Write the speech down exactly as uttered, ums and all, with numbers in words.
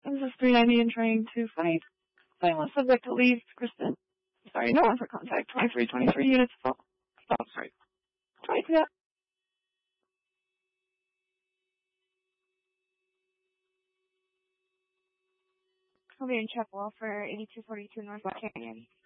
This is three ninety and trying to fight. Silent subject to leave. Kristen. Sorry, no one for contact. twenty-three twenty-three units. Stop. Stop, sorry. twenty-three. I'll be in Chapel for eighty-two forty-two North Canyon.